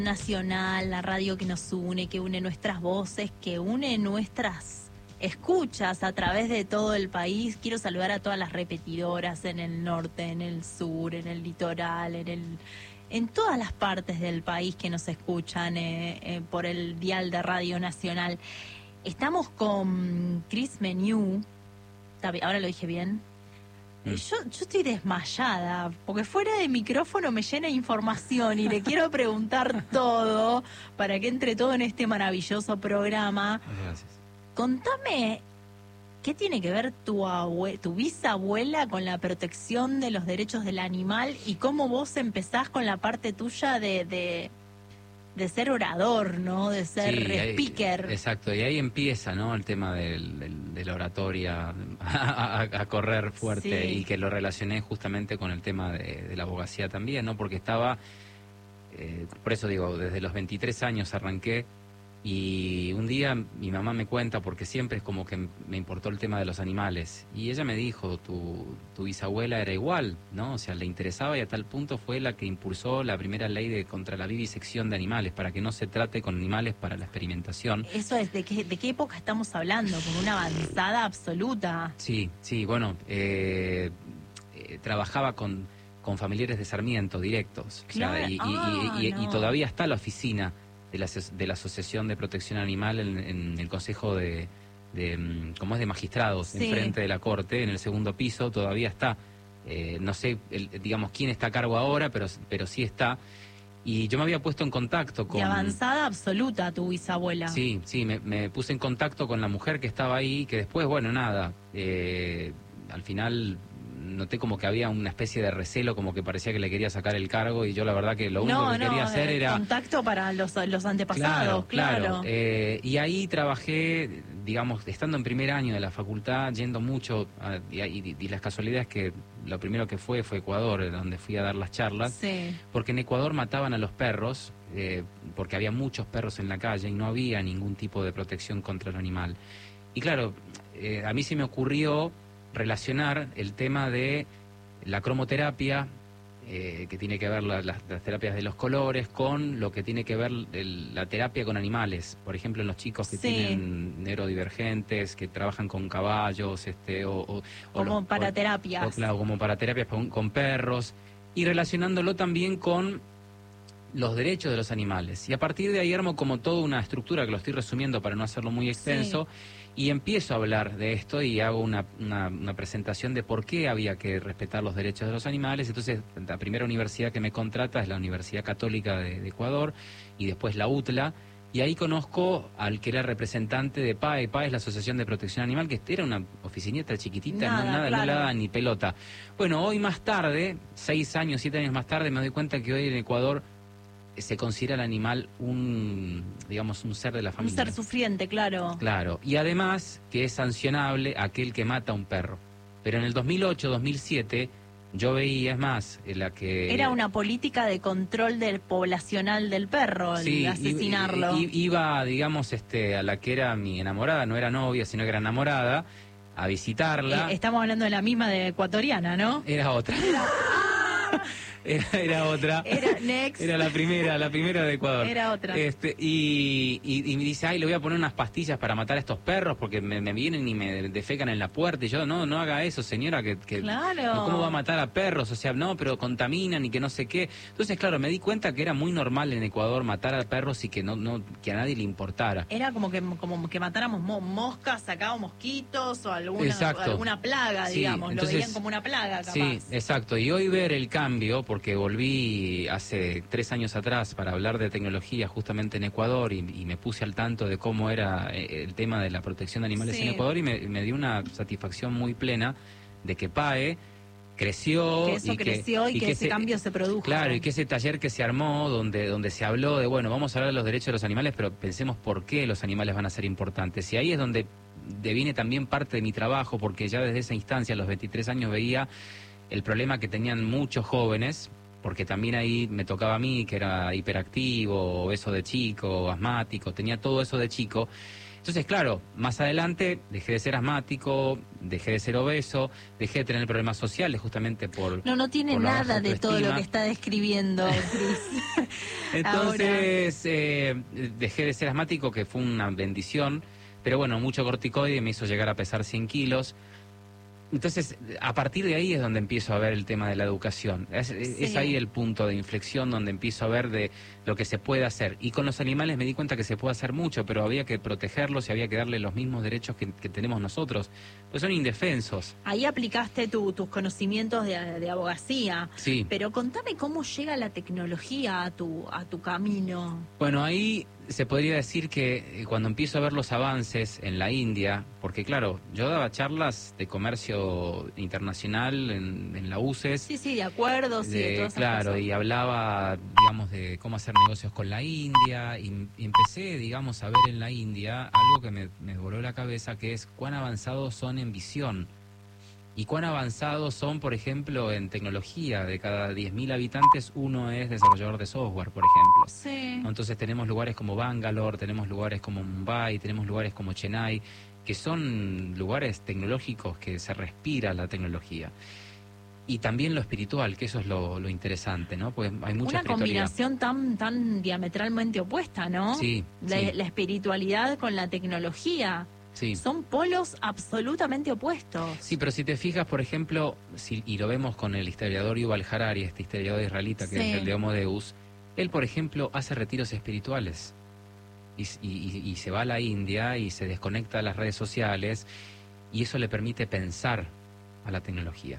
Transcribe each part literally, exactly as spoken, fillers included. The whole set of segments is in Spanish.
Nacional, la radio que nos une, que une nuestras voces, que une nuestras escuchas a través de todo el país. Quiero saludar a todas las repetidoras en el norte, en el sur, en el litoral, en el, en todas las partes del país que nos escuchan eh, eh, por el dial de Radio Nacional. Estamos con Chris Menu. Ahora lo dije bien. Yo, yo estoy desmayada, porque fuera de micrófono me llena de información y le quiero preguntar todo para que entre todo en este maravilloso programa. Gracias. Contame, ¿qué tiene que ver tu, abue tu bisabuela con la protección de los derechos del animal y cómo vos empezás con la parte tuya de... de de ser orador, ¿no? De ser sí, ahí, speaker. Exacto, y ahí empieza, ¿no? El tema del, del, de la oratoria a, a, a correr fuerte, sí. Y que lo relacioné justamente con el tema de, de la abogacía también, ¿no? Porque estaba, eh, por eso digo, desde los veintitrés años arranqué, y un día mi mamá me cuenta, porque siempre es como que me importó el tema de los animales, y ella me dijo, tu, tu bisabuela era igual, ¿no? O sea, le interesaba, y a tal punto fue la que impulsó la primera ley de contra la vivisección de animales, para que no se trate con animales para la experimentación. Eso es, ¿de qué, de qué época estamos hablando? Con una avanzada absoluta. Sí, sí, bueno, eh, eh, trabajaba con, con familiares de Sarmiento directos, claro. O sea, y, ah, y, y, no. y todavía está la oficina de la, de la Asociación de Protección Animal en, en el Consejo de, de, como es de magistrados, sí. Enfrente de la Corte, en el segundo piso, todavía está. Eh, no sé, el, digamos, quién está a cargo ahora, pero, pero sí está. Y yo me había puesto en contacto con... De avanzada absoluta tu bisabuela. Sí, sí, me, me puse en contacto con la mujer que estaba ahí, que después, bueno, nada, eh, al final... noté como que había una especie de recelo, como que parecía que le quería sacar el cargo, y yo la verdad que lo único no, que no, quería hacer era... contacto para los, los antepasados, claro. Claro, claro. Eh, y ahí trabajé, digamos, estando en primer año de la facultad, yendo mucho, a, y, y, y las casualidades que lo primero que fue fue Ecuador, donde fui a dar las charlas, sí. Porque en Ecuador mataban a los perros, eh, porque había muchos perros en la calle y no había ningún tipo de protección contra el animal. Y claro, eh, a mí se me ocurrió relacionar el tema de la cromoterapia, eh, que tiene que ver la, las, las terapias de los colores, con lo que tiene que ver el, la terapia con animales. Por ejemplo, en los chicos que sí. tienen neurodivergentes, que trabajan con caballos, este, o, o como o para o, terapias. O, claro, como para terapias con, con perros, y relacionándolo también con los derechos de los animales. Y a partir de ahí armo como toda una estructura, que lo estoy resumiendo para no hacerlo muy extenso, sí. Y empiezo a hablar de esto y hago una, una, una presentación de por qué había que respetar los derechos de los animales. Entonces, la primera universidad que me contrata es la Universidad Católica de, de Ecuador, y después la U T L A, y ahí conozco al que era representante de P A E. P A E es la Asociación de Protección Animal, que era una oficinita chiquitita, nada, no, nada, claro. no le daba ni pelota. Bueno, hoy más tarde, seis años, siete años más tarde, me doy cuenta que hoy en Ecuador se considera el animal un, digamos, un ser de la familia. Un ser sufriente, claro. Claro, y además que es sancionable aquel que mata a un perro. Pero en el dos mil ocho, dos mil siete, yo veía, es más, en la que... Era una política de control del poblacional del perro, sí, el asesinarlo. Iba, digamos, este, a la que era mi enamorada, no era novia, sino que era enamorada, a visitarla. Eh, estamos hablando de la misma de ecuatoriana, ¿no? Era otra. Era, era otra. Era next. Era la primera, la primera de Ecuador. Era otra. Este, y, y, y me dice, ay, le voy a poner unas pastillas para matar a estos perros porque me, me vienen y me defecan en la puerta. Y yo, no, no haga eso, señora, que, que claro. ¿cómo va a matar a perros? O sea, no, pero contaminan y que no sé qué. Entonces, claro, me di cuenta que era muy normal en Ecuador matar a perros y que no, no, que a nadie le importara. Era como que, como que matáramos mo moscas, sacábamos mosquitos o alguna, alguna plaga, sí, digamos. Entonces, lo veían como una plaga, capaz. Sí, exacto. Y hoy ver el cambio, porque volví hace tres años atrás para hablar de tecnología justamente en Ecuador, y, y me puse al tanto de cómo era el tema de la protección de animales sí. en Ecuador, y me, me dio una satisfacción muy plena de que P A E creció, que eso y creció que, y, y que, que ese cambio se produjo. Claro, y que ese taller que se armó, donde, donde se habló de, bueno, vamos a hablar de los derechos de los animales, pero pensemos por qué los animales van a ser importantes. Y ahí es donde deviene también parte de mi trabajo, porque ya desde esa instancia, a los veintitrés años, veía el problema que tenían muchos jóvenes, porque también ahí me tocaba a mí, que era hiperactivo, obeso de chico, asmático, tenía todo eso de chico. Entonces, claro, más adelante dejé de ser asmático, dejé de ser obeso, dejé de tener problemas sociales justamente por... No, no tiene por la baja nada de todo lo autoestima. que está describiendo, Cris. Entonces, eh, dejé de ser asmático, que fue una bendición, pero bueno, mucho corticoide me hizo llegar a pesar cien kilos. Entonces, a partir de ahí es donde empiezo a ver el tema de la educación. Es, sí. es ahí el punto de inflexión donde empiezo a ver de lo que se puede hacer. Y con los animales me di cuenta que se puede hacer mucho, pero había que protegerlos y había que darle los mismos derechos que, que tenemos nosotros, pues son indefensos. Ahí aplicaste tu, tus conocimientos de, de abogacía. Sí. Pero contame cómo llega la tecnología a tu, a tu camino. Bueno, ahí se podría decir que cuando empiezo a ver los avances en la India, porque claro, yo daba charlas de comercio internacional en, en la U C E S. Sí, sí, de acuerdos y de, de todas esas Claro, cosas. y hablaba, digamos, de cómo hacer negocios con la India, y, y empecé, digamos, a ver en la India algo que me, me voló la cabeza, que es cuán avanzados son en visión. Y cuán avanzados son, por ejemplo, en tecnología. De cada diez mil habitantes, uno es desarrollador de software, por ejemplo. Sí. Entonces tenemos lugares como Bangalore, tenemos lugares como Mumbai, tenemos lugares como Chennai, que son lugares tecnológicos que se respira la tecnología. Y también lo espiritual, que eso es lo, lo interesante, ¿no? Pues hay mucha Una combinación tan tan diametralmente opuesta, ¿no? Sí, la, sí. la espiritualidad con la tecnología. Sí. Son polos absolutamente opuestos. Sí, pero si te fijas, por ejemplo, si, y lo vemos con el historiador Yuval Harari, este historiador israelita que sí. es el de Homo Deus, él, por ejemplo, hace retiros espirituales y, y, y se va a la India y se desconecta de las redes sociales y eso le permite pensar a la tecnología.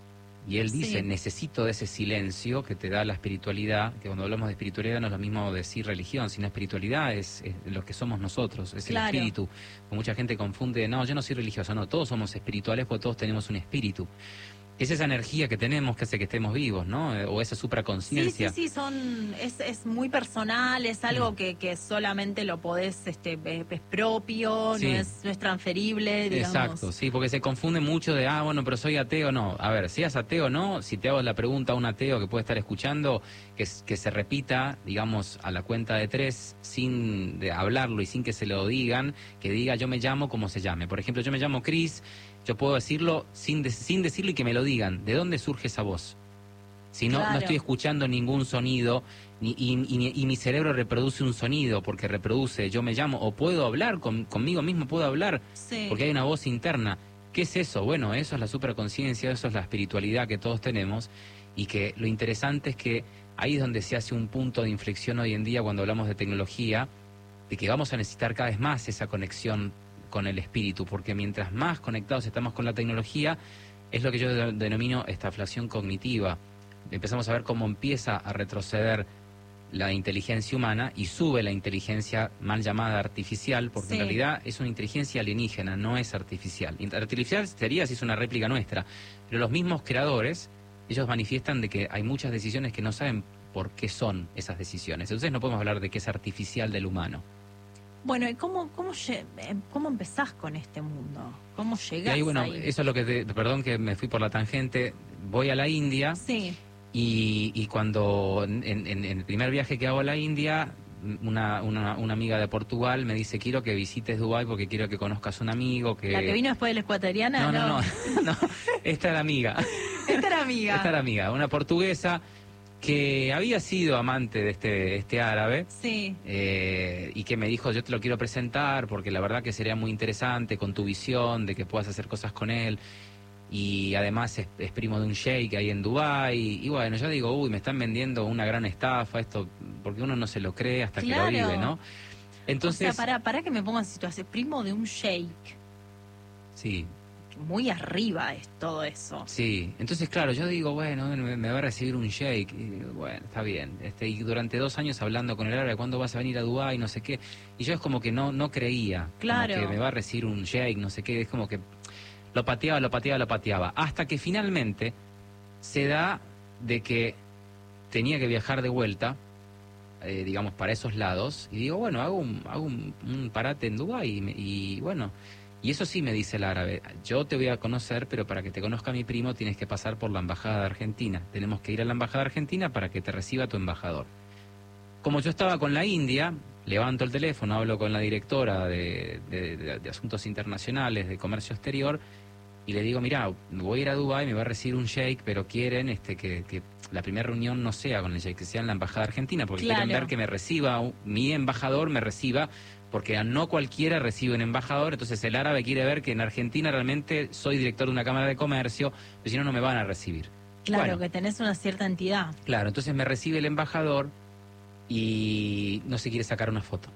Y él dice, sí. necesito de ese silencio que te da la espiritualidad, que cuando hablamos de espiritualidad no es lo mismo decir religión, sino espiritualidad es, es lo que somos nosotros, es claro. el espíritu. Mucha gente confunde, no, yo no soy religioso, no, todos somos espirituales porque todos tenemos un espíritu. Es esa energía que tenemos que hace que estemos vivos, ¿no? O esa supraconciencia. Sí, sí, sí, son, es, es muy personal, es algo mm. que, que solamente lo podés, este, es propio, sí. no, es, no es transferible, digamos. Exacto, sí, porque se confunde mucho de, ah, bueno, pero soy ateo, no. A ver, seas ateo o no, si te hago la pregunta a un ateo que puede estar escuchando, que, que se repita, digamos, a la cuenta de tres, sin de hablarlo y sin que se lo digan, que diga yo me llamo como se llame. Por ejemplo, yo me llamo Cris. Yo puedo decirlo sin, de, sin decirlo y que me lo digan. ¿De dónde surge esa voz? Si no, claro. no estoy escuchando ningún sonido ni, y, y, y mi cerebro reproduce un sonido porque reproduce, yo me llamo, o puedo hablar con, conmigo mismo, puedo hablar sí. porque hay una voz interna. ¿Qué es eso? Bueno, eso es la superconciencia, eso es la espiritualidad que todos tenemos y que lo interesante es que ahí es donde se hace un punto de inflexión hoy en día cuando hablamos de tecnología, de que vamos a necesitar cada vez más esa conexión con el espíritu, porque mientras más conectados estamos con la tecnología, es lo que yo denomino estaflación cognitiva. Empezamos a ver cómo empieza a retroceder la inteligencia humana y sube la inteligencia mal llamada artificial, porque sí. en realidad es una inteligencia alienígena, no es artificial. Artificial sería si es una réplica nuestra, pero los mismos creadores, ellos manifiestan de que hay muchas decisiones que no saben por qué son esas decisiones. Entonces no podemos hablar de que es artificial del humano. Bueno, ¿y cómo, cómo, cómo empezás con este mundo? ¿Cómo llegás y ahí, bueno, ahí? Eso es lo que, te, perdón que me fui por la tangente, voy a la India sí. y, y cuando en, en, en el primer viaje que hago a la India, una, una, una amiga de Portugal me dice, quiero que visites Dubái porque quiero que conozcas un amigo que... ¿La que vino después de la ecuatoriana? No, no, no, no, no esta era amiga. Esta era amiga. Esta era amiga, una portuguesa que había sido amante de este, este árabe sí. eh, y que me dijo, yo te lo quiero presentar porque la verdad que sería muy interesante con tu visión de que puedas hacer cosas con él y además es, es primo de un sheik ahí en Dubái y, y bueno, yo digo, uy, me están vendiendo una gran estafa esto, porque uno no se lo cree hasta claro. que lo vive, ¿no? Entonces, o sea, para, para que me ponga en situación, primo de un sheik. Sí. Muy arriba es todo eso. Sí, entonces claro, yo digo, bueno, me, me va a recibir un sheik, y bueno, está bien. Este, y durante dos años hablando con el árabe, ¿cuándo vas a venir a Dubái? No sé qué. Y yo es como que no no creía, claro. como que me va a recibir un sheik, no sé qué. Es como que lo pateaba, lo pateaba, lo pateaba. Hasta que finalmente se da de que tenía que viajar de vuelta, eh, digamos, para esos lados. Y digo, bueno, hago un, hago un, un parate en Dubái y, me, y bueno... Y eso sí me dice el árabe, yo te voy a conocer, pero para que te conozca mi primo tienes que pasar por la embajada de Argentina. Tenemos que ir a la embajada de Argentina para que te reciba tu embajador. Como yo estaba con la India, levanto el teléfono, hablo con la directora de, de, de, de Asuntos Internacionales, de Comercio Exterior, y le digo, mirá, voy a ir a Dubái, me va a recibir un sheik, pero quieren este que, que la primera reunión no sea con el sheik, que sea en la Embajada Argentina, porque claro, quieren ver que me reciba, mi embajador me reciba, porque no cualquiera recibe un embajador, entonces el árabe quiere ver que en Argentina realmente soy director de una Cámara de Comercio, pero si no, no me van a recibir. Claro, bueno, que tenés una cierta entidad. Claro, entonces me recibe el embajador y no se quiere sacar una foto.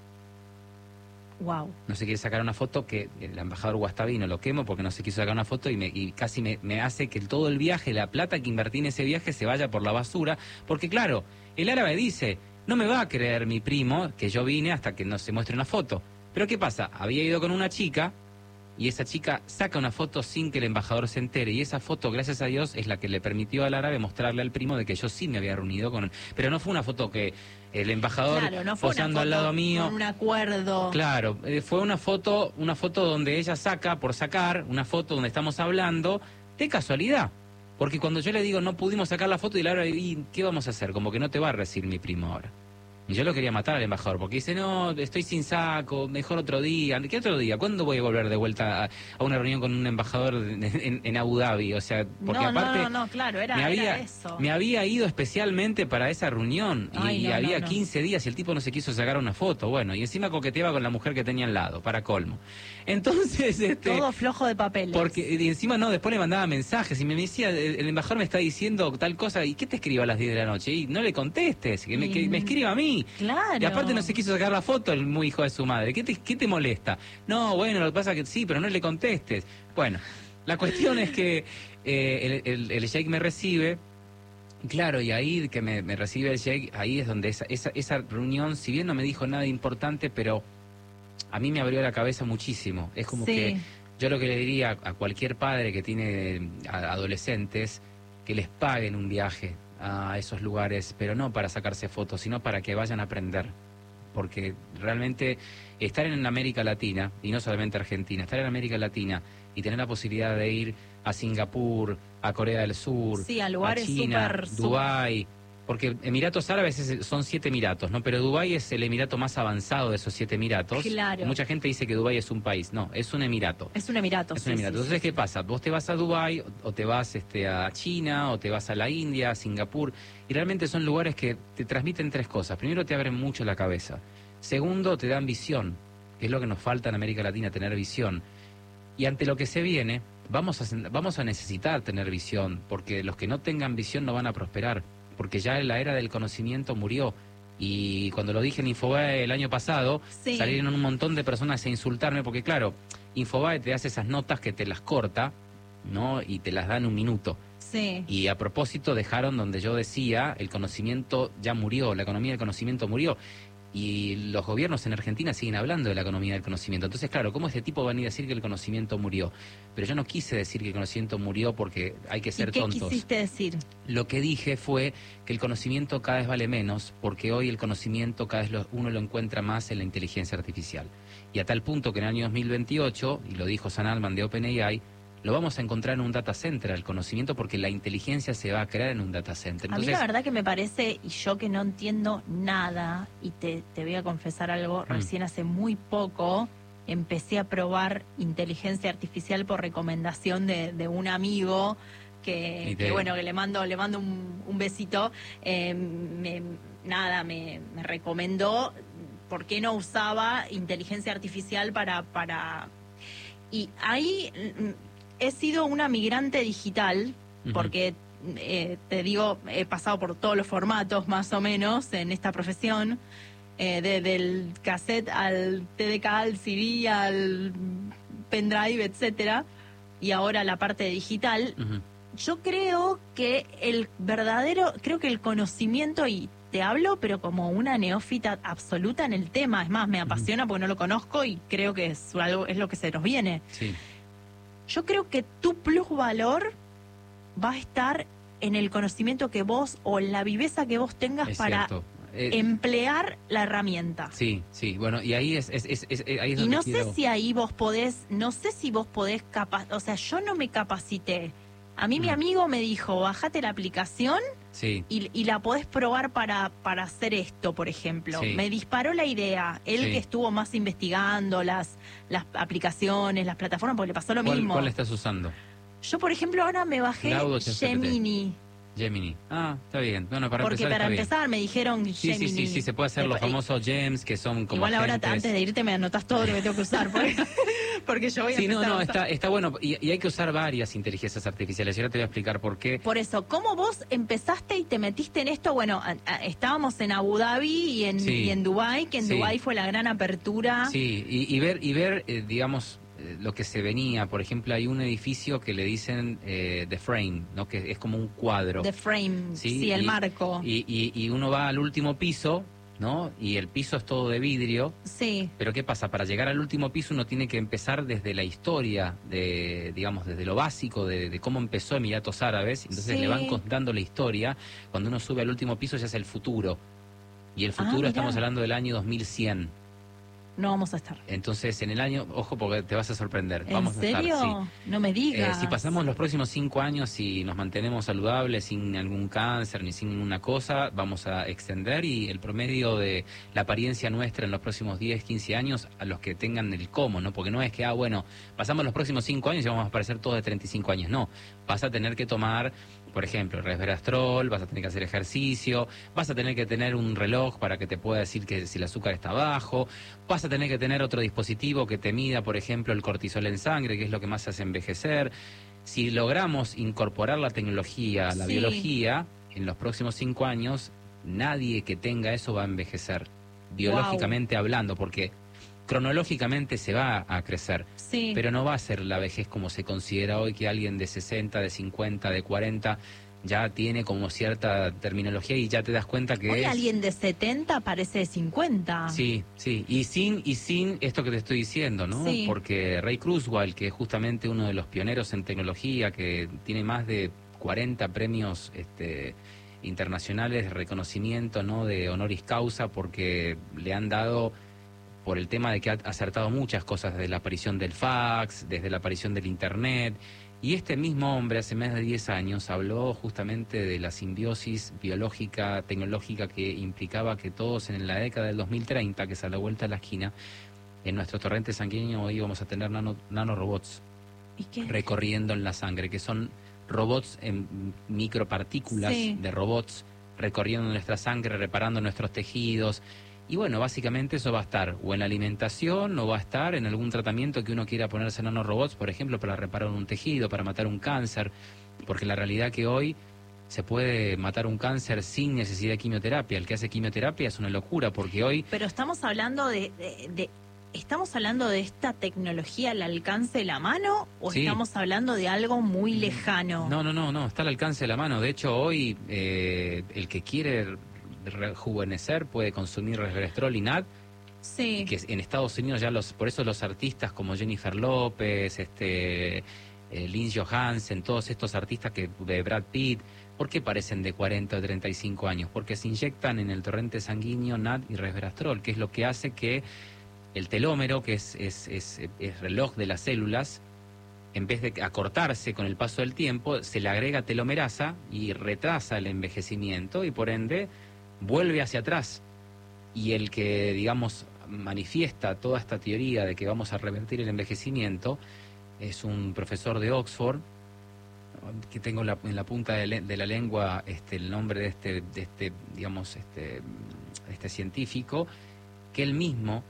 Wow. No se quiere sacar una foto, que el embajador Guastavino lo quemo porque no se quiso sacar una foto y, me, y casi me, me hace que todo el viaje, la plata que invertí en ese viaje se vaya por la basura, porque claro, el árabe dice, no me va a creer mi primo que yo vine hasta que no se muestre una foto. Pero ¿qué pasa? Había ido con una chica y esa chica saca una foto sin que el embajador se entere, y esa foto, gracias a Dios, es la que le permitió al árabe mostrarle al primo de que yo sí me había reunido con él. Pero no fue una foto que el embajador claro, no fue posando una foto al lado mío, con un acuerdo. Claro, eh, fue una foto, una foto donde ella saca por sacar, una foto donde estamos hablando, de casualidad. Porque cuando yo le digo no pudimos sacar la foto, y el árabe, ¿y qué vamos a hacer? Como que no te va a recibir mi primo ahora. Y yo lo quería matar al embajador, porque dice, no, estoy sin saco, mejor otro día. ¿Qué otro día? ¿Cuándo voy a volver de vuelta a, a una reunión con un embajador en, en, en Abu Dhabi? O sea, porque no, aparte... No, no, no, claro, era, me había, era eso. Me había ido especialmente para esa reunión, y, Ay, no, y había no, no. quince días y el tipo no se quiso sacar una foto. Bueno, y encima coqueteaba con la mujer que tenía al lado, para colmo. Entonces, este... todo flojo de papeles. Porque, y encima no, después le mandaba mensajes, y me decía, el, el embajador me está diciendo tal cosa, ¿y qué te escribo a las diez de la noche? Y no le contestes, que me, que me escriba a mí. Claro. Y aparte no se quiso sacar la foto el muy hijo de su madre. ¿Qué te, qué te molesta? No, bueno, lo que pasa es que sí, pero no le contestes. Bueno, la cuestión es que eh, el, el, el sheik me recibe, claro, y ahí que me, me recibe el sheik, ahí es donde esa, esa, esa reunión, si bien no me dijo nada importante, pero a mí me abrió la cabeza muchísimo. Es como sí. que yo lo que le diría a cualquier padre que tiene adolescentes, que les paguen un viaje a esos lugares, pero no para sacarse fotos, sino para que vayan a aprender. Porque realmente estar en América Latina, y no solamente Argentina, estar en América Latina y tener la posibilidad de ir a Singapur, a Corea del Sur, sí, a, lugares a China, super, Dubái, porque Emiratos Árabes son siete Emiratos, ¿no? Pero Dubái es el Emirato más avanzado de esos siete Emiratos. Claro. Mucha gente dice que Dubái es un país, no, es un Emirato. Es un Emirato, Es sí, un Emirato. Sí, Entonces, sí, ¿qué pasa? Vos te vas a Dubái, o te vas este, a China, o te vas a la India, a Singapur, y realmente son lugares que te transmiten tres cosas. Primero, te abren mucho la cabeza. Segundo, te dan visión, que es lo que nos falta en América Latina, tener visión. Y ante lo que se viene, vamos a, vamos a necesitar tener visión, porque los que no tengan visión no van a prosperar, porque ya la era del conocimiento murió. Y cuando lo dije en Infobae el año pasado, sí. salieron un montón de personas a insultarme, porque claro, Infobae te hace esas notas que te las corta, ¿no? Y te las da en un minuto. Sí. Y a propósito dejaron donde yo decía, el conocimiento ya murió, la economía del conocimiento murió. Y los gobiernos en Argentina siguen hablando de la economía del conocimiento. Entonces, claro, ¿cómo este tipo va a venir a decir que el conocimiento murió? Pero yo no quise decir que el conocimiento murió porque hay que ser ¿Y qué tontos. ¿Qué quisiste decir? Lo que dije fue que el conocimiento cada vez vale menos, porque hoy el conocimiento cada vez lo, uno lo encuentra más en la inteligencia artificial. Y a tal punto que en el año dos mil veintiocho, y lo dijo Sam Altman de OpenAI, lo vamos a encontrar en un data center, el conocimiento, porque la inteligencia se va a crear en un data center. Entonces, a mí la verdad que me parece, y yo que no entiendo nada, y te, te voy a confesar algo, mm. recién hace muy poco empecé a probar inteligencia artificial por recomendación de, de un amigo que, que bueno, que le mando le mando un, un besito, eh, me, nada, me, me recomendó por qué no usaba inteligencia artificial para... para y ahí... he sido una migrante digital, porque uh-huh. eh, te digo, he pasado por todos los formatos más o menos en esta profesión, eh, de, del cassette al T D K, al C D, al pendrive, etcétera, y ahora la parte digital. Uh-huh. Yo creo que el verdadero, creo que el conocimiento, y te hablo, pero como una neófita absoluta en el tema, es más, me apasiona uh-huh. porque no lo conozco y creo que es algo, es lo que se nos viene. Sí. Yo creo que tu plusvalor va a estar en el conocimiento que vos o en la viveza que vos tengas es para eh, emplear la herramienta. Sí, sí, bueno, y ahí es, es, es, es ahí es y donde no quiero... sé si ahí vos podés, no sé si vos podés capaz, o sea, yo no me capacité. A mí mm. mi amigo me dijo, bájate la aplicación Sí. Y, y la podés probar para, para hacer esto, por ejemplo. Sí. Me disparó la idea. Él Sí. que estuvo más investigando las, las aplicaciones, las plataformas, porque le pasó lo ¿Cuál, mismo. ¿Cuál estás usando? Yo, por ejemplo, ahora me bajé Cloud o ChatGPT. Gemini. Gemini. Ah, está bien. Bueno, para Porque empezar para está empezar bien. me dijeron Sí, Gemini. sí, sí, sí, se puede hacer los Después- famosos gems que son como Igual ahora agentes. antes de irte me anotás todo lo que tengo que usar. Porque, porque yo voy a Sí, no, empezar a no, usar- está, está bueno. Y, y hay que usar varias inteligencias artificiales. Y ahora te voy a explicar por qué. Por eso, ¿cómo vos empezaste y te metiste en esto? Bueno, a- a- estábamos en Abu Dhabi y en, Sí. y en Dubái, que en Sí. Dubái fue la gran apertura. Sí, y, y ver, y ver eh, digamos, eh, lo que se venía. Por ejemplo, hay un edificio que le dicen eh, The Frame, ¿no? Que es como un cuadro. The frame, sí, Sí, el y- marco. Y, y, y uno va al último piso, ¿no? Y el piso es todo de vidrio. Sí, Pero ¿qué pasa? Para llegar al último piso uno tiene que empezar desde la historia, de, digamos, desde lo básico, de, de cómo empezó Emiratos Árabes. Entonces Sí. le van contando la historia. Cuando uno sube al último piso ya es el futuro. Y el Ah, futuro mirá. estamos hablando del año dos mil cien. no vamos a estar. Entonces en el año, ojo porque te vas a sorprender. ¿En Vamos serio? a estar, sí. No me Eh, digas. si pasamos los próximos cinco años y nos mantenemos saludables sin algún cáncer ni sin ninguna cosa, vamos a extender y el promedio de la apariencia nuestra en los próximos diez, quince años a los que tengan el cómo, ¿no? Porque no es que, ah, bueno, pasamos los próximos cinco años y vamos a aparecer todos de treinta y cinco años. No, vas a tener que tomar, por ejemplo, resveratrol, vas a tener que hacer ejercicio, vas a tener que tener un reloj para que te pueda decir que si el azúcar está bajo, vas a tener que tener otro dispositivo que te mida, por ejemplo, el cortisol en sangre, que es lo que más hace envejecer. Si logramos incorporar la tecnología a la Sí. biología, en los próximos cinco años, nadie que tenga eso va a envejecer, biológicamente hablando, porque cronológicamente se va a crecer, Sí. pero no va a ser la vejez como se considera hoy, que alguien de sesenta, de cincuenta, de cuarenta ya tiene como cierta terminología y ya te das cuenta que Hoy es... alguien de setenta parece de cincuenta. Sí, sí, y sin y sin esto que te estoy diciendo, ¿no? Sí. Porque Ray Kurzweil, que es justamente uno de los pioneros en tecnología, que tiene más de cuarenta premios este, internacionales de reconocimiento, ¿no? De honoris causa, porque le han dado, por el tema de que ha acertado muchas cosas, desde la aparición del fax, desde la aparición del internet. Y este mismo hombre hace más de diez años habló justamente de la simbiosis biológica, tecnológica que implicaba que todos en la década del dos mil treinta, que es a la vuelta de la esquina, en nuestro torrente sanguíneo hoy íbamos a tener nano, nanorobots ¿Y qué? recorriendo en la sangre, que son robots en micropartículas Sí. de robots recorriendo nuestra sangre, reparando nuestros tejidos. Y bueno, básicamente eso va a estar o en la alimentación o va a estar en algún tratamiento que uno quiera ponerse nanorobots, por ejemplo, para reparar un tejido, para matar un cáncer, porque la realidad que hoy se puede matar un cáncer sin necesidad de quimioterapia. El que hace quimioterapia es una locura, porque hoy... Pero estamos hablando de, de- de- ¿estamos hablando de esta tecnología al alcance de la mano o Sí. estamos hablando de algo muy lejano? No, no, no, no, está al alcance de la mano. De hecho, hoy eh, el que quiere rejuvenecer puede consumir resveratrol y N A D, Sí. que en Estados Unidos ya los, por eso los artistas como Jennifer López, este, eh, Lindsay Johansen, todos estos artistas que de Brad Pitt, ¿por qué parecen de cuarenta o treinta y cinco años? Porque se inyectan en el torrente sanguíneo N A D y resveratrol, que es lo que hace que el telómero, que es, es, es, es reloj de las células, en vez de acortarse con el paso del tiempo, se le agrega telomerasa y retrasa el envejecimiento y por ende vuelve hacia atrás. Y el que, digamos, manifiesta toda esta teoría de que vamos a revertir el envejecimiento es un profesor de Oxford, que tengo la- en la punta de, le- de la lengua este, el nombre de este, de este digamos, este, este científico, que él mismo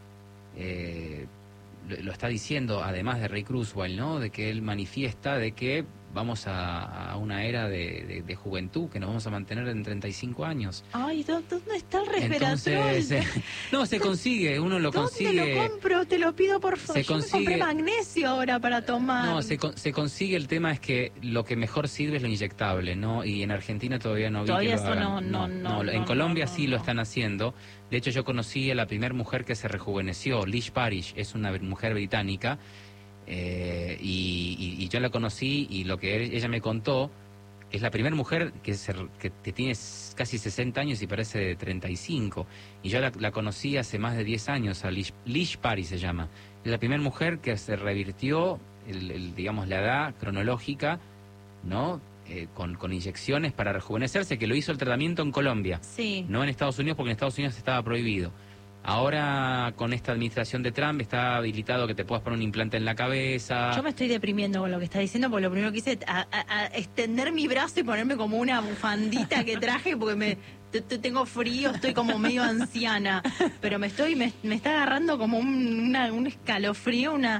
eh, lo, lo está diciendo, además de Ray Kurzweil, ¿no? De que él manifiesta de que vamos a, a una era de, de- de juventud, que nos vamos a mantener en treinta y cinco años. Ay, ¿dó- ¿dónde está el resveratrol? Entonces, eh, no, se consigue, uno lo ¿Dónde consigue. lo compro? Te lo pido por favor. Se Yo me consigue- compré magnesio ahora para tomar. No, se, con- se consigue, el tema es que lo que mejor sirve es lo inyectable, ¿no? Y en Argentina todavía no vi Todavía que lo eso hagan. no, no, no, en no, Colombia no, sí no. lo están haciendo. De hecho, yo conocí a la primera mujer que se rejuveneció, Lish Parish, es una mujer británica, eh, y, y- y yo la conocí y lo que él- ella me contó, es la primera mujer que, se, que, que tiene casi sesenta años y parece de treinta y cinco. Y yo la, la conocí hace más de diez años, a Lish, Lish Parish se llama. Es la primera mujer que se revirtió, el, el, digamos, la edad cronológica, ¿no? eh, con, con inyecciones para rejuvenecerse, que lo hizo el tratamiento en Colombia, sí. no en Estados Unidos, porque en Estados Unidos estaba prohibido. Ahora, con esta administración de Trump, está habilitado que te puedas poner un implante en la cabeza. Yo me estoy deprimiendo con lo que está diciendo, porque lo primero que hice es a, a, a extender mi brazo y ponerme como una bufandita que traje, porque me t -t tengo frío, estoy como medio anciana, pero me estoy me, me está agarrando como un, una, un escalofrío, una...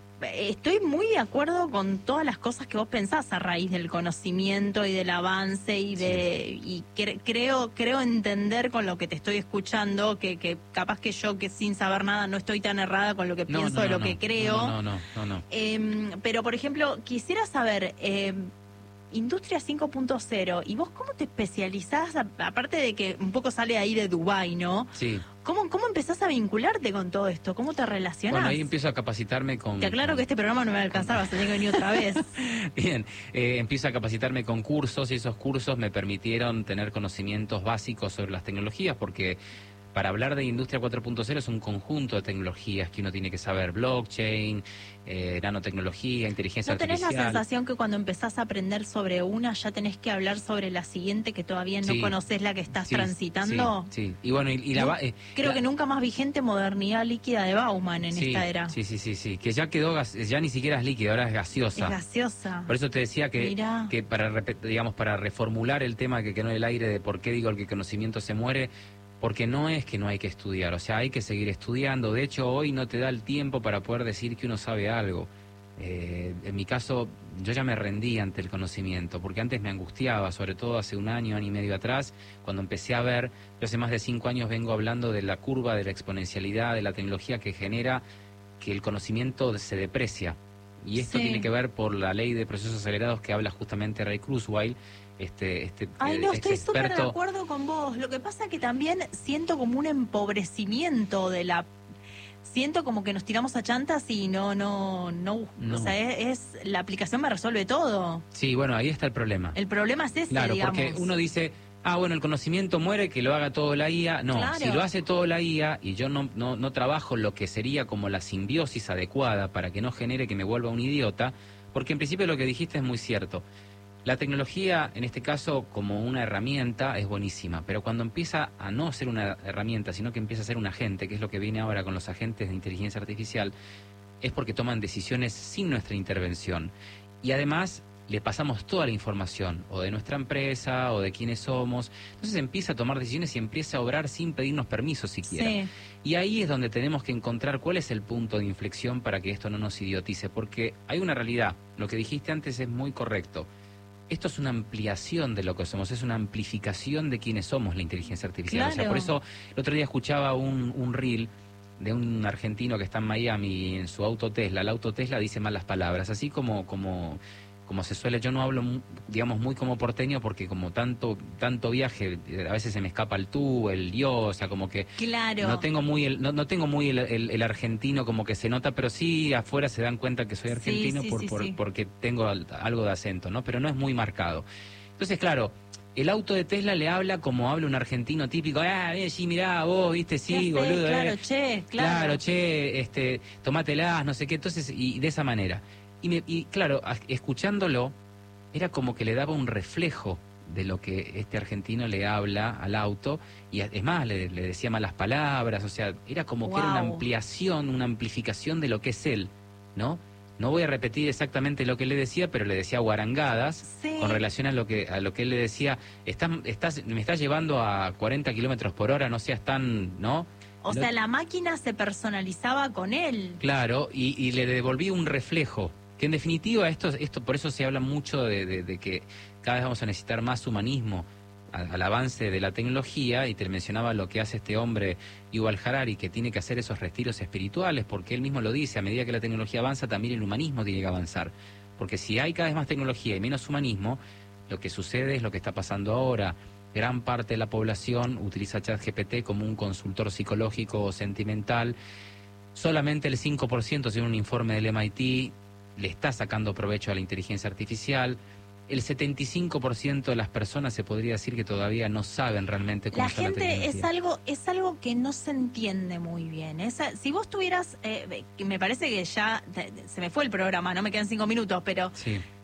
Estoy muy de acuerdo con todas las cosas que vos pensás a raíz del conocimiento y del avance y de sí. y cre creo creo entender con lo que te estoy escuchando que, que capaz que yo que sin saber nada no estoy tan errada con lo que no, pienso no, de lo no, que no, creo. No, no, no, no. no. Eh, pero por ejemplo, quisiera saber, eh, Industria cinco punto cero, ¿y vos cómo te especializás? Aparte de que un poco sale ahí de Dubái, ¿no? Sí. ¿Cómo, ¿Cómo empezás a vincularte con todo esto? ¿Cómo te relacionás? Bueno, ahí empiezo a capacitarme con... Te aclaro con... que este programa no me va a alcanzar, vas a tener que venir otra vez. Bien, eh, empiezo a capacitarme con cursos y esos cursos me permitieron tener conocimientos básicos sobre las tecnologías, porque para hablar de Industria cuatro punto cero es un conjunto de tecnologías que uno tiene que saber: blockchain, eh, nanotecnología, inteligencia ¿No tenés artificial. la sensación que cuando empezás a aprender sobre una ya tenés que hablar sobre la siguiente que todavía no sí, conocés la que estás sí, transitando? Sí, sí. Y bueno, y, y la, no, eh, creo la, que nunca más vigente modernidad líquida de Bauman en sí, esta era. Sí, sí, sí, sí, que ya quedó, gas, ya ni siquiera es líquida, ahora es gaseosa. Es gaseosa. Por eso te decía que, Mirá. que para, digamos, para reformular el tema que quedó en el aire de por qué digo que el conocimiento se muere, porque no es que no hay que estudiar, o sea, hay que seguir estudiando. De hecho, hoy no te da el tiempo para poder decir que uno sabe algo. Eh, en mi caso, yo ya me rendí ante el conocimiento, porque antes me angustiaba, sobre todo hace un año, año y medio atrás, cuando empecé a ver, yo hace más de cinco años vengo hablando de la curva de la exponencialidad, de la tecnología que genera que el conocimiento se deprecia. Y esto sí. tiene que ver por la ley de procesos acelerados que habla justamente Ray Kurzweil. Este, este, Ay, no, estoy experto... súper de acuerdo con vos. Lo que pasa es que también siento como un empobrecimiento de la... Siento como que nos tiramos a chantas y no, no, no... no. O sea, es, es... La aplicación me resuelve todo. Sí, bueno, ahí está el problema. El problema es ese, claro, digamos. Porque uno dice... Ah, bueno, el conocimiento muere, que lo haga todo la I A. No, claro. Si lo hace todo la I A y yo no, no, no trabajo lo que sería como la simbiosis adecuada para que no genere que me vuelva un idiota, porque en principio lo que dijiste es muy cierto. La tecnología, en este caso, como una herramienta, es buenísima, pero cuando empieza a no ser una herramienta, sino que empieza a ser un agente, que es lo que viene ahora con los agentes de inteligencia artificial, es porque toman decisiones sin nuestra intervención. Y además le pasamos toda la información, o de nuestra empresa, o de quiénes somos. Entonces empieza a tomar decisiones y empieza a obrar sin pedirnos permiso siquiera. Sí. Y ahí es donde tenemos que encontrar cuál es el punto de inflexión para que esto no nos idiotice, porque hay una realidad. Lo que dijiste antes es muy correcto. Esto es una ampliación de lo que somos, es una amplificación de quiénes somos la inteligencia artificial. Claro. O sea, por eso el otro día escuchaba un, un reel de un argentino que está en Miami en su auto Tesla. El auto Tesla dice malas palabras, así como... como como se suele, yo no hablo, digamos, muy como porteño porque como tanto tanto viaje, a veces se me escapa el tú, el yo, o sea, como que claro. no tengo muy el, no, no tengo muy el, el, el argentino como que se nota, pero sí afuera se dan cuenta que soy argentino sí, sí, por, sí, por, sí. porque tengo algo de acento, ¿no? Pero no es muy marcado. Entonces, claro, el auto de Tesla le habla como habla un argentino típico. Ah, bien, sí, mirá, vos, viste, sí, boludo. Claro, eh. che, claro. Claro, che, este, tomátelas, no sé qué. Entonces, y de esa manera. Y, me, y claro, escuchándolo, era como que le daba un reflejo de lo que este argentino le habla al auto, y es más, le, le decía malas palabras, o sea, era como wow. que era una ampliación, una amplificación de lo que es él, ¿no? No voy a repetir exactamente lo que le decía, pero le decía guarangadas, sí. con relación a lo que a lo que él le decía, estás, estás, me estás llevando a cuarenta kilómetros por hora, no seas tan, ¿no? O sea, la máquina se personalizaba con él. Claro, y, y le devolvía un reflejo. Que en definitiva, esto, esto por eso se habla mucho de, de, de que cada vez vamos a necesitar más humanismo al, al avance de la tecnología, y te mencionaba lo que hace este hombre, Yuval Harari, que tiene que hacer esos retiros espirituales, porque él mismo lo dice, a medida que la tecnología avanza, también el humanismo tiene que avanzar. Porque si hay cada vez más tecnología y menos humanismo, lo que sucede es lo que está pasando ahora. Gran parte de la población utiliza ChatGPT como un consultor psicológico o sentimental. Solamente el cinco por ciento, según un informe del M I T, le está sacando provecho a la inteligencia artificial. El setenta y cinco por ciento de las personas se podría decir que todavía no saben realmente cómo la está la gente tecnología. es algo es algo que no se entiende muy bien. Esa, si vos tuvieras, eh, me parece que ya te, se me fue el programa, no me quedan cinco minutos, pero sí.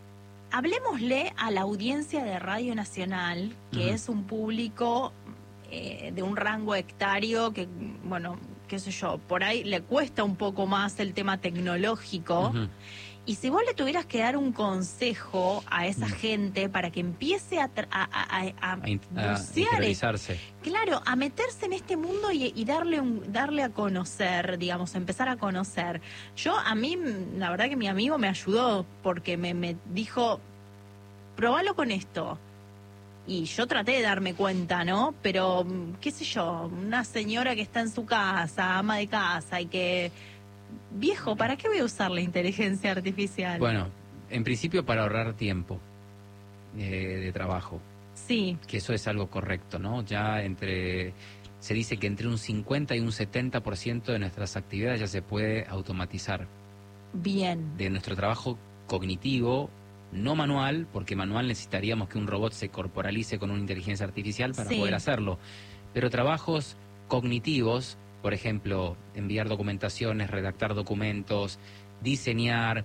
hablemosle a la audiencia de Radio Nacional, que uh-huh. es un público eh, de un rango hectario que, bueno, qué sé yo, por ahí le cuesta un poco más el tema tecnológico. Uh-huh. Y si vos le tuvieras que dar un consejo a esa uh-huh. gente para que empiece a a, a, a, a, a interiorizarse, claro, a meterse en este mundo y, y darle un, darle a conocer, digamos, empezar a conocer. Yo, a mí, la verdad que mi amigo me ayudó porque me, me dijo, probalo con esto. Y yo traté de darme cuenta, ¿no? Pero, qué sé yo, una señora que está en su casa, ama de casa y que... Viejo, ¿para qué voy a usar la inteligencia artificial? Bueno, en principio para ahorrar tiempo eh, de trabajo. Sí. Que eso es algo correcto, ¿no? Ya entre... Se dice que entre un cincuenta y un setenta por ciento de nuestras actividades ya se puede automatizar. Bien. De nuestro trabajo cognitivo, no manual, porque manual necesitaríamos que un robot se corporalice con una inteligencia artificial para sí. poder hacerlo. Pero trabajos cognitivos... Por ejemplo, enviar documentaciones, redactar documentos, diseñar,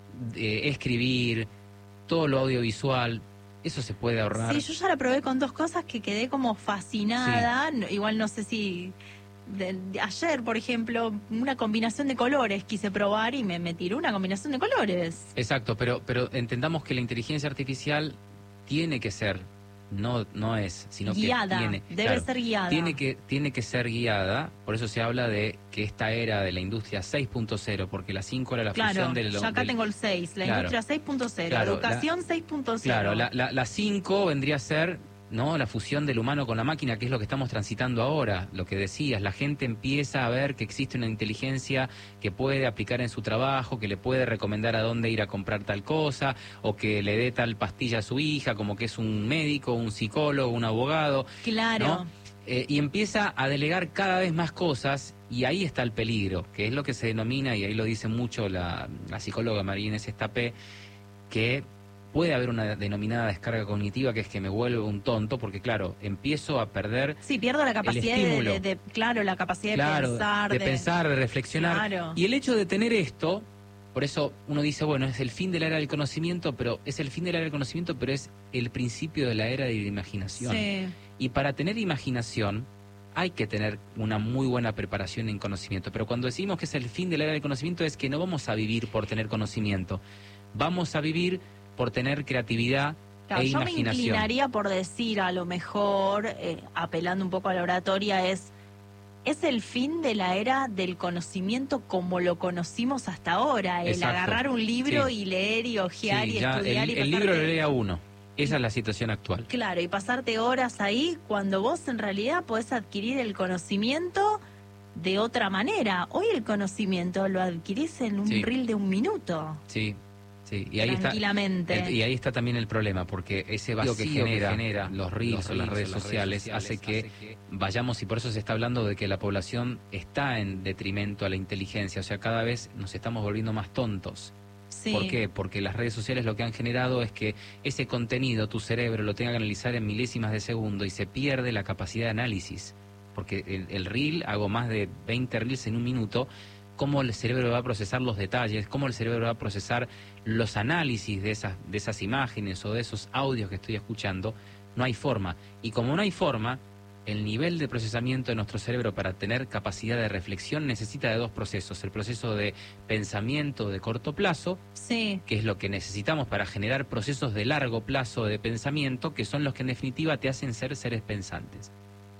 eh, escribir, todo lo audiovisual, eso se puede ahorrar. Sí, yo ya la probé con dos cosas que quedé como fascinada. Sí. Igual no sé si... De, de ayer, por ejemplo, una combinación de colores quise probar y me, me tiró una combinación de colores. Exacto, pero, pero entendamos que la inteligencia artificial tiene que ser... No, no es, sino guiada, que tiene, debe claro, ser guiada. Tiene que, tiene que ser guiada, por eso se habla de que esta era de la industria seis punto cero, porque la cinco era la claro, fusión del... Yo acá del, tengo el seis, la claro, industria seis punto cero, claro, educación la, seis punto cero. Claro, la, la, la cinco vendría a ser, ¿no?, la fusión del humano con la máquina, que es lo que estamos transitando ahora, lo que decías, la gente empieza a ver que existe una inteligencia que puede aplicar en su trabajo, que le puede recomendar a dónde ir a comprar tal cosa, o que le dé tal pastilla a su hija, como que es un médico, un psicólogo, un abogado. Claro. ¿No? Eh, y empieza a delegar cada vez más cosas, y ahí está el peligro, que es lo que se denomina, y ahí lo dice mucho la, la psicóloga María Inés Estapé, que... puede haber una denominada descarga cognitiva, que es que me vuelvo un tonto, porque claro, empiezo a perder... Sí, pierdo la capacidad de, de, de, claro, la capacidad claro, de pensar. De, de pensar, de reflexionar. Claro. Y el hecho de tener esto, por eso uno dice, bueno, es el fin de la era del conocimiento, pero es el fin de la era del conocimiento, pero es el principio de la era de la imaginación. Sí. Y para tener imaginación hay que tener una muy buena preparación en conocimiento. Pero cuando decimos que es el fin de la era del conocimiento, es que no vamos a vivir por tener conocimiento. Vamos a vivir por tener creatividad claro, e yo imaginación. Me inclinaría por decir, a lo mejor, eh, apelando un poco a la oratoria, es es el fin de la era del conocimiento como lo conocimos hasta ahora, el Exacto. agarrar un libro sí. y leer y hojear sí, y ya estudiar el, y el pasarte... libro lo lee a uno. Esa es la situación actual. Claro, y pasarte horas ahí cuando vos en realidad podés adquirir el conocimiento de otra manera. Hoy el conocimiento lo adquirís en un sí. reel de un minuto. Sí. Sí, y ahí tranquilamente. Está, y ahí está también el problema, porque ese vacío, vacío que, genera, que genera los reels o las redes sociales, sociales hace, que hace que vayamos, y por eso se está hablando de que la población está en detrimento a la inteligencia, o sea, cada vez nos estamos volviendo más tontos. Sí. ¿Por qué? Porque las redes sociales lo que han generado es que ese contenido, tu cerebro lo tenga que analizar en milésimas de segundo y se pierde la capacidad de análisis, porque el, el reel, hago más de veinte reels en un minuto, cómo el cerebro va a procesar los detalles, cómo el cerebro va a procesar los análisis de esas, de esas imágenes o de esos audios que estoy escuchando, no hay forma. Y como no hay forma, el nivel de procesamiento de nuestro cerebro para tener capacidad de reflexión necesita de dos procesos. El proceso de pensamiento de corto plazo, sí. que es lo que necesitamos para generar procesos de largo plazo de pensamiento, que son los que en definitiva te hacen ser seres pensantes.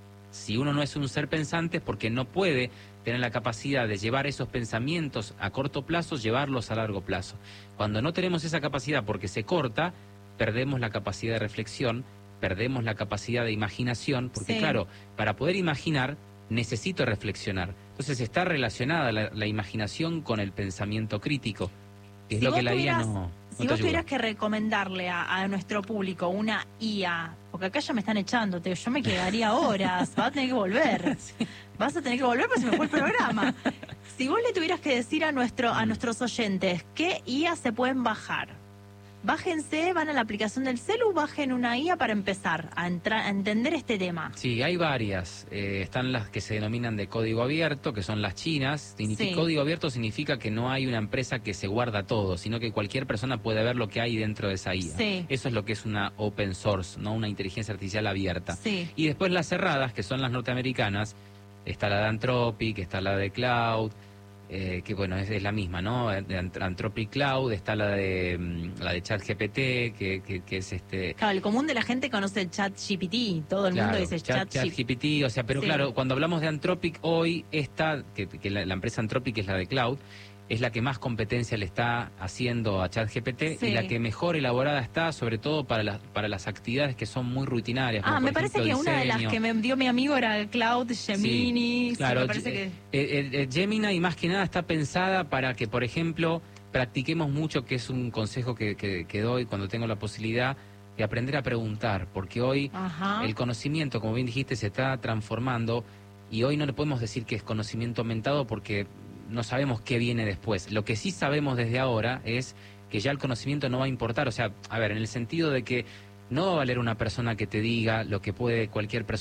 Si uno no es un ser pensante es porque no puede tener la capacidad de llevar esos pensamientos a corto plazo, llevarlos a largo plazo. Cuando no tenemos esa capacidad porque se corta, perdemos la capacidad de reflexión, perdemos la capacidad de imaginación, porque sí. claro, para poder imaginar necesito reflexionar. Entonces está relacionada la, la imaginación con el pensamiento crítico, que es si lo que la I A no... Si no vos tuvieras que recomendarle a, a nuestro público una I A, porque acá ya me están echando, te, yo me quedaría horas, vas a tener que volver, sí. vas a tener que volver porque se me fue el programa. Si vos le tuvieras que decir a nuestro a nuestros oyentes qué I A se pueden bajar, bájense, van a la aplicación del celu, bajen una I A para empezar a, entrar, a entender este tema. Sí, hay varias. Eh, están las que se denominan de código abierto, que son las chinas. Sí. Código abierto significa que no hay una empresa que se guarda todo, sino que cualquier persona puede ver lo que hay dentro de esa I A. Sí. Eso es lo que es una open source, no una inteligencia artificial abierta. Sí. Y después las cerradas, que son las norteamericanas, está la de Anthropic, está la de Cloud. Eh, que bueno, es, es la misma, ¿no? De Anthropic Cloud, está la de la de ChatGPT, que, que, que es este... Claro, el común de la gente conoce el ChatGPT, todo el claro, mundo dice Chat, ChatGPT, o sea, pero sí. Claro, cuando hablamos de Anthropic hoy, esta, que, que la, la empresa Anthropic, que es la de Cloud, es la que más competencia le está haciendo a ChatGPT, sí. Y la que mejor elaborada está, sobre todo para las para las actividades que son muy rutinarias. Ah, como me por parece ejemplo, que diseño. Una de las que me dio mi amigo era Cloud Gemini. Sí, claro, sí, me parece que... eh, eh, Gemini más que nada está pensada para que, por ejemplo, practiquemos mucho, que es un consejo que, que, que doy cuando tengo la posibilidad de aprender a preguntar, porque hoy Ajá. el conocimiento, como bien dijiste, se está transformando y hoy no le podemos decir que es conocimiento aumentado porque no sabemos qué viene después. Lo que sí sabemos desde ahora es que ya el conocimiento no va a importar. O sea, a ver, en el sentido de que no va a valer una persona que te diga lo que puede cualquier persona